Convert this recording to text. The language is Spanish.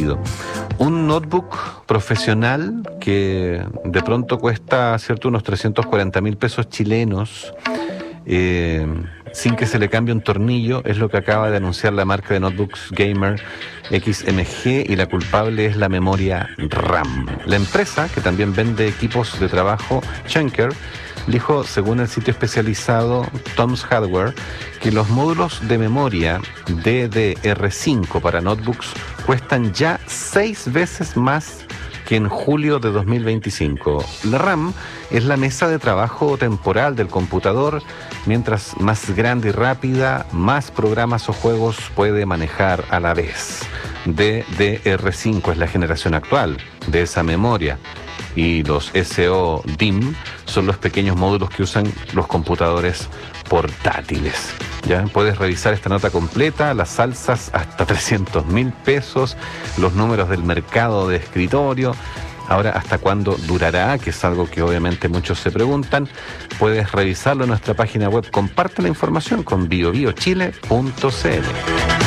parecido. Un notebook profesional que de pronto cuesta, ¿cierto?, unos 340.000 pesos chilenos, sin que se le cambie un tornillo, es lo que acaba de anunciar la marca de notebooks gamer XMG, y la culpable es la memoria RAM. La empresa, que también vende equipos de trabajo, Schenker, dijo, según el sitio especializado Tom's Hardware, que los módulos de memoria DDR5 para notebooks cuestan ya 6 veces más que en julio de 2025. La RAM es la mesa de trabajo temporal del computador. Mientras más grande y rápida, más programas o juegos puede manejar a la vez. DDR5 es la generación actual de esa memoria, y los SO-DIMM son los pequeños módulos que usan los computadores portátiles. Ya puedes revisar esta nota completa, las salsas hasta 300.000 pesos, los números del mercado de escritorio. Ahora, ¿hasta cuándo durará? Que es algo que obviamente muchos se preguntan. Puedes revisarlo en nuestra página web. Comparte la información con biobiochile.cl.